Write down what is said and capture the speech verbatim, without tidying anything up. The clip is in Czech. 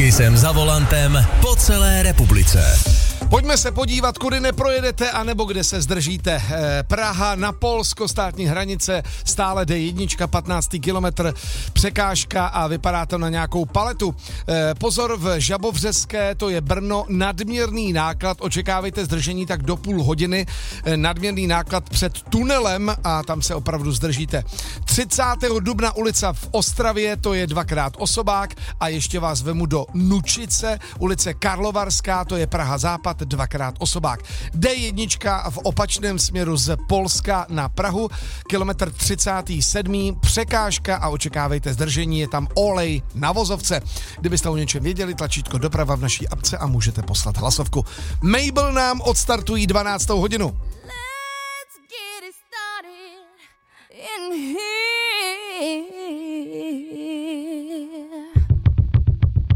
jsem za volantem po celé republice. Pojďme se podívat, kudy neprojedete, anebo kde se zdržíte. Eh, Praha na Polsko, státní hranice, stále D jedna, patnáctý kilometr, překážka a vypadá to na nějakou paletu. Eh, pozor, v Žabovřeské, to je Brno, nadměrný náklad, očekávejte zdržení tak do půl hodiny, eh, nadměrný náklad před tunelem a tam se opravdu zdržíte. třicátého dubna ulica v Ostravě, to je dvakrát osobák a ještě vás vemu do Nučice, ulice Karlovarská, to je Praha západ, dvakrát osobák. D jedna v opačném směru z Polska na Prahu, kilometr třicátý sedmý překážka a očekávejte zdržení, je tam olej na vozovce. Kdybyste o něčem věděli, tlačítko doprava v naší apce a můžete poslat hlasovku. Mabel nám odstartují dvanáctou hodinu.